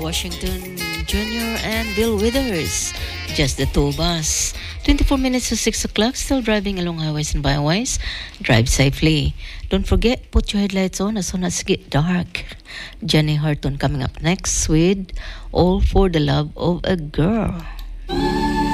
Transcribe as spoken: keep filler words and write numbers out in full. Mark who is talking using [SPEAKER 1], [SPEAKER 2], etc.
[SPEAKER 1] Washington Junior and Bill Withers. Just the two of us. twenty-four minutes to six o'clock, still driving along highways and byways. Drive safely. Don't forget, put your headlights on as soon as it get dark. Jenny Harton coming up next with All for the Love of a Girl.